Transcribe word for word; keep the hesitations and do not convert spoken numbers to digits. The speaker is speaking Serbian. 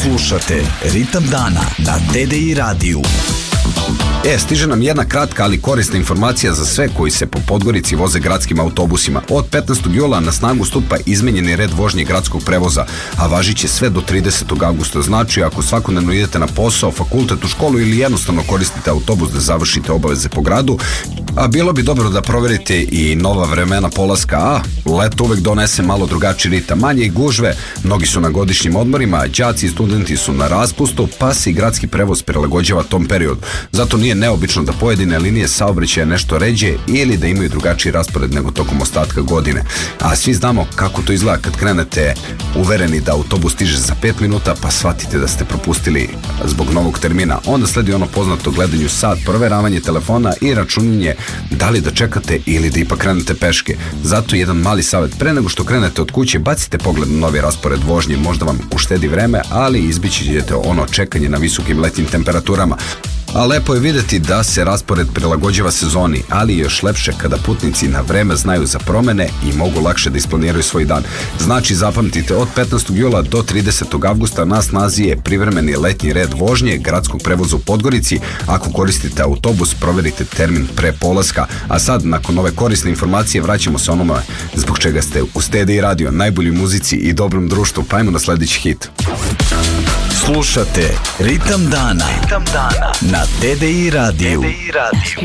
Slušate Ritam dana na T D I radiju. E, stiže nam jedna kratka, ali korisna informacija za sve koji se po Podgorici voze gradskim autobusima. Od petnaestog jula na snagu stupa izmenjeni red vožnje gradskog prevoza, a važit će sve do tridesetog avgusta. Znači, ako svakodnevno idete na posao, fakultet, u školu ili jednostavno koristite autobus da završite obaveze po gradu, a bilo bi dobro da proverite i nova vremena polaska, a leto uvek donese malo drugačiji ritam, manje i gužve, mnogi su na godišnjim odmorima, đaci i studenti su na raspustu, pa se i gradski prevoz prilagođava tom periodu. Zato nije neobično da pojedine linije saobraćaja nešto ređe ili da imaju drugačiji raspored nego tokom ostatka godine. A svi znamo kako to izgleda kad krenete uvereni da autobus stiže za pet minuta, pa shvatite da ste propustili zbog novog termina. Onda sledi ono poznato gledanje u sat, proveravanje telefona i računanje da li da čekate ili da ipak krenete peške. Zato jedan mali savjet: pre nego što krenete od kuće, bacite pogled na novi raspored vožnje, možda vam uštedi vreme, ali izbići ćete ono čekanje na visokim letnjim temperaturama. A lepo je videti da se raspored prilagođava sezoni, ali je još lepše kada putnici na vreme znaju za promene i mogu lakše da isplaniraju svoj dan. Znači, zapamtite, od petnaestog jula do tridesetog avgusta na snazi je privremeni letnji red vožnje gradskog prevoza u Podgorici. Ako koristite autobus, proverite termin pre polaska. A sad, nakon ove korisne informacije, vraćamo se onome zbog čega ste uz T D I radio, najboljoj muzici i dobrom društvu. Pa ajmo na sledeći hit. Slušate Ritam dana, Ritam dana na T D I radiju.